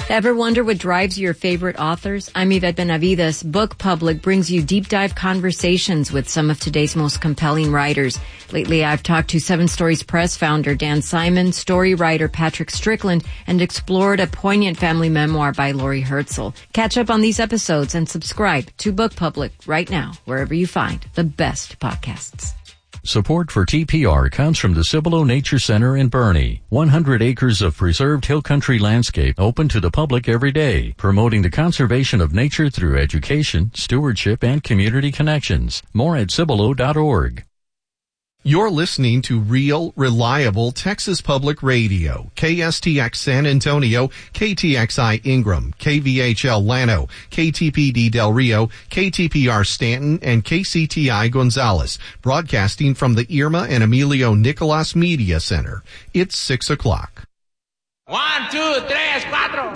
Ever wonder what drives your favorite authors? I'm Yvette Benavides. Book Public brings you deep dive conversations with some of today's most compelling writers. Lately, I've talked to 7 Stories Press founder Dan Simon, story writer Patrick Strickland, and explored a poignant family memoir by Lori Herzl. Catch up on these episodes and subscribe to Book Public right now, wherever you find the best podcasts. Support for TPR comes from the Cibolo Nature Center in Boerne. 100 acres of preserved hill country landscape open to the public every day, promoting the conservation of nature through education, stewardship, and community connections. More at cibolo.org. You're listening to Real, Reliable Texas Public Radio, KSTX San Antonio, KTXI Ingram, KVHL Llano, KTPD Del Rio, KTPR Stanton, and KCTI Gonzales, broadcasting from the Irma and Emilio Nicolas Media Center. It's 6 o'clock. 1, 2, 3, 4.